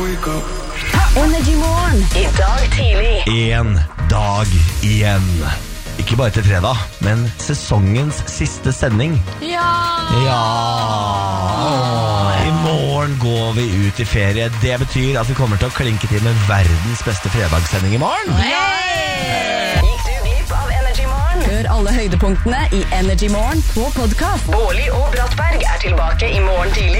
Energy Morgen. I dag tidlig. En dag igjen. Ikke bare til fredag, men sesongens siste sending. Ja. I morgen går vi ut i ferie. Det betyr at vi kommer til å klinke til med verdens beste fredagssending i morgen. Gikk du glipp av Energy Morgen? Hør alle høydepunktene i Energy Morgen på podcast. Bårli og Brattberg er tilbake i morgen tidlig.